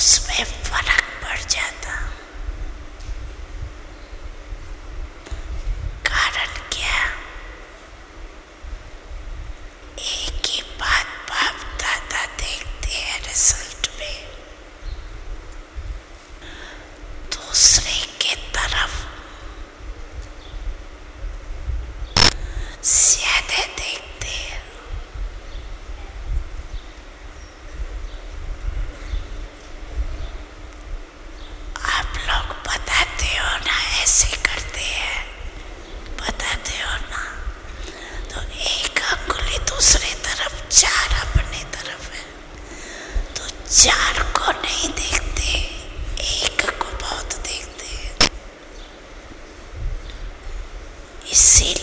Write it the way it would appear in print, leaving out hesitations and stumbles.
उसमें फर्क पड़ जाता। कारण क्या? एक ही बात बाप दादा देखते हैं रिजल्ट में, दूसरे के तरफ ज्यादा देखते हैं। आप लोग बताते हो ना, ऐसे करते हैं, बताते हो ना, तो एक अंगुली दूसरी तरफ, चार अपनी तरफ है, तो चार को नहीं देखते, एक को बहुत देखते हैं। इसीलिए